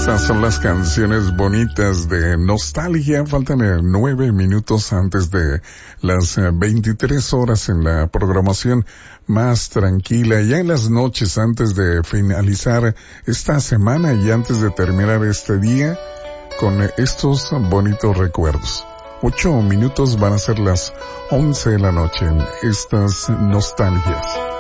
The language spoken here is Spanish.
Estas son las canciones bonitas de nostalgia. Faltan 9 minutos antes de las 23 horas en la programación más tranquila. Ya en las noches antes de finalizar esta semana y antes de terminar este día con estos bonitos recuerdos. 8 minutos van a ser las 11 de la noche en estas nostalgias.